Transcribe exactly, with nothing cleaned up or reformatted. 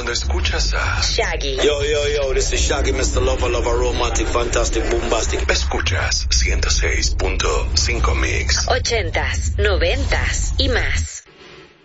cuando escuchas a Shaggy. Yo, yo, yo, this is Shaggy, mister Lover, Lover, Romantic, Fantastic, Bombastic. Escuchas ciento seis punto cinco Mix. Ochentas, noventas y más.